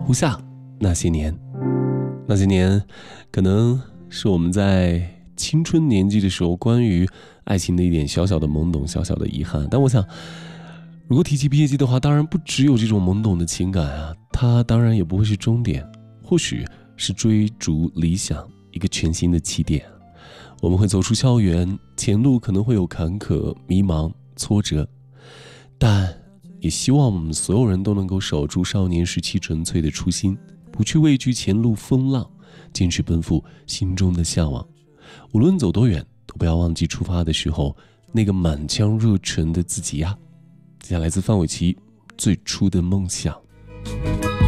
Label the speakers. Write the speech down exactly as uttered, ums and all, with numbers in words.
Speaker 1: 胡夏那些年，那些年可能是我们在青春年纪的时候关于爱情的一点小小的懵懂，小小的遗憾。但我想如果提起毕业季的话，当然不只有这种懵懂的情感啊，它当然也不会是终点，或许是追逐理想一个全新的起点。我们会走出校园，前路可能会有坎坷、迷茫、挫折，但也希望我们所有人都能够守住少年时期纯粹的初心，不去畏惧前路风浪，坚持奔赴心中的向往。无论走多远，都不要忘记出发的时候那个满腔热忱的自己呀。接下来自范玮琪最初的梦想。